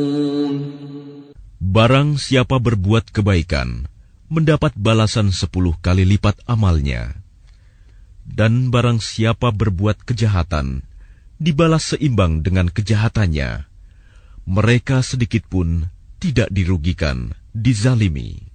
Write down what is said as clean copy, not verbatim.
Barang siapa berbuat kebaikan, mendapat balasan 10 kali lipat amalnya. Dan barang siapa berbuat kejahatan, dibalas seimbang dengan kejahatannya. Mereka sedikit pun tidak dirugikan, dizalimi.